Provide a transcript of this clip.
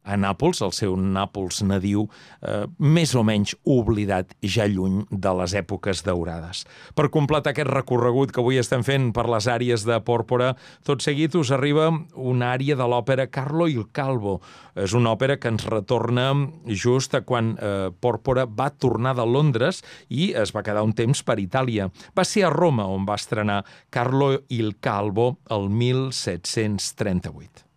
a Nàpols, el seu Nàpols nadiu, més o menys oblidat ja lluny de les èpoques daurades. Per completar aquest recorregut que avui estem fent per les àrees de Pòrpora, tot seguit us arriba una àrea de l'òpera Carlo il Calvo. És una òpera que ens retorna just a quan Pòrpora va tornar de Londres i es va quedar un temps per Itàlia. Va ser a Roma on va estrenar Carlo il Calvo el 1738.